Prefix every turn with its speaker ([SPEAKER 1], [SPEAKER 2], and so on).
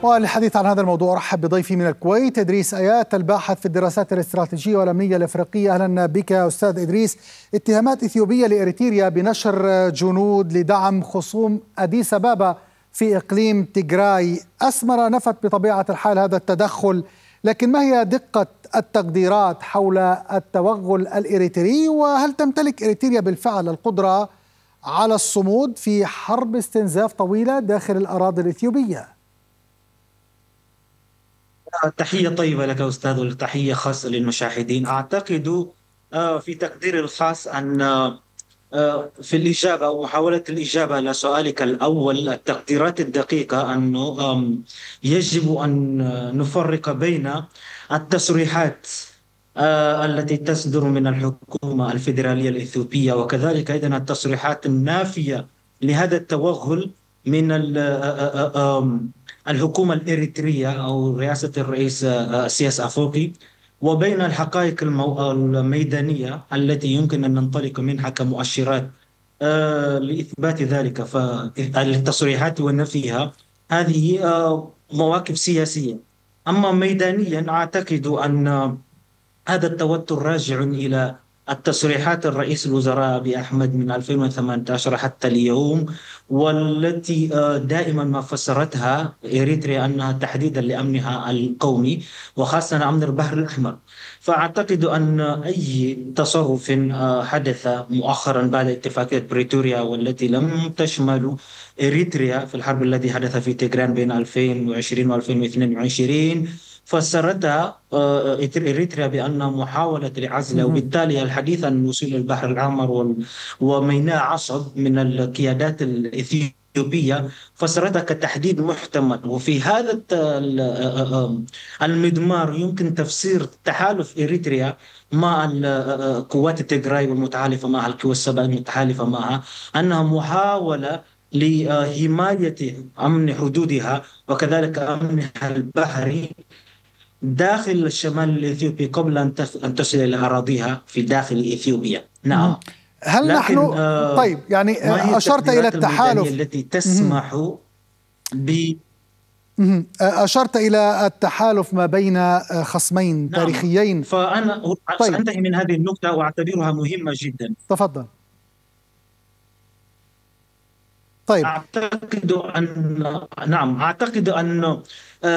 [SPEAKER 1] وللحديث عن هذا الموضوع أرحب بضيفي من الكويت إدريس آيات، الباحث في الدراسات الاستراتيجية والأمنية الأفريقية. أهلا بك أستاذ إدريس. اتهامات إثيوبية لإريتريا بنشر جنود لدعم خصوم أديس أبابا في إقليم تيغراي أسمر نفت بطبيعة الحال هذا التدخل، لكن ما هي دقة التقديرات حول التوغل الإريتري؟ وهل تمتلك إريتريا بالفعل القدرة على الصمود في حرب استنزاف طويلة داخل الأراضي الإثيوبية؟
[SPEAKER 2] تحية طيبة لك أستاذ، والتحية خاصة للمشاهدين. أعتقد في تقديري الخاص أن في الإجابة أو محاولة الإجابة على سؤالك الأول، التقديرات الدقيقة أنه يجب أن نفرق بين التصريحات التي تصدر من الحكومة الفيدرالية الإثيوبية، وكذلك أيضا التصريحات النافية لهذا التوغل من الحكومة الإريترية أو رئاسة الرئيس سياس أفورقي، وبين الحقائق الميدانية التي يمكن أن ننطلق منها كمؤشرات لإثبات ذلك. فالتصريحات ونفيها هذه مواقف سياسية. أما ميدانيا، أعتقد أن هذا التوتر راجع إلى التصريحات الرئيس الوزراء أبي أحمد من 2018 حتى اليوم، والتي دائما ما فسرتها إريتريا أنها تحديدا لأمنها القومي، وخاصة أمن البحر الأحمر. فأعتقد أن أي تصرف حدث مؤخرا بعد اتفاقية بريتوريا، والتي لم تشمل إريتريا في الحرب التي حدث في تيغران بين 2020 و 2022، فسرتها إريتريا بأن محاولة العزل، وبالتالي الحديث عن الوصول للبحر الأحمر وميناء عصب من القيادات الإثيوبية، فسرتها كتحديد محتمل. وفي هذا المضمار يمكن تفسير تحالف إريتريا مع قوات التيغراي والمتحالفة مع القوى السبع المتحالفة معها، أنها محاولة لحماية أمن حدودها وكذلك أمنها البحري داخل الشمال الإثيوبي قبل أن تصل إلى أراضيها في داخل إثيوبيا. نعم.
[SPEAKER 1] هل
[SPEAKER 2] لكن
[SPEAKER 1] نحن طيب يعني
[SPEAKER 2] ما هي
[SPEAKER 1] أشرت إلى
[SPEAKER 2] التقديرات الميدانية
[SPEAKER 1] التحالف؟
[SPEAKER 2] التي تسمح ب
[SPEAKER 1] أشرت إلى التحالف ما بين خصمين
[SPEAKER 2] نعم.
[SPEAKER 1] تاريخيين.
[SPEAKER 2] فأنا
[SPEAKER 1] طيب
[SPEAKER 2] سأنتهي من هذه النقطة وأعتبرها مهمة جدا.
[SPEAKER 1] تفضل. طيب
[SPEAKER 2] أعتقد أن نعم، أعتقد أن